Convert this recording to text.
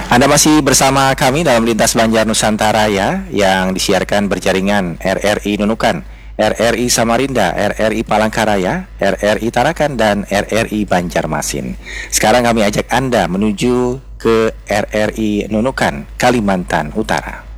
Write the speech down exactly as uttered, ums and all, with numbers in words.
Anda masih bersama kami dalam Lintas Banjar Nusantara ya, yang disiarkan berjaringan R R I Nunukan, R R I Samarinda, R R I Palangkaraya, R R I Tarakan, dan R R I Banjarmasin. Sekarang kami ajak Anda menuju ke R R I Nunukan, Kalimantan Utara.